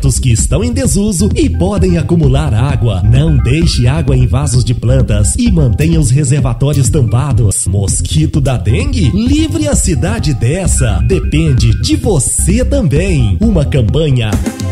equipamentos que estão em desuso e podem acumular água. Não deixe água em vasos de plantas e mantenha os reservatórios tampados. Mosquito da dengue? Livre a cidade dessa. Depende de você também. Uma campanha